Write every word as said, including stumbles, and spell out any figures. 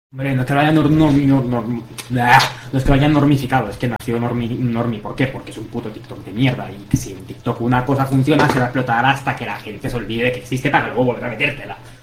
Hombre, no es que lo hayan nor- normi- nor- norm- ah, no es que lo hayan normificado, es que nació normi, normi. ¿Por qué? Porque es un puto TikTok de mierda. Y que si en TikTok una cosa funciona, se va a explotar hasta que la gente se olvide que existe para luego volver a metértela.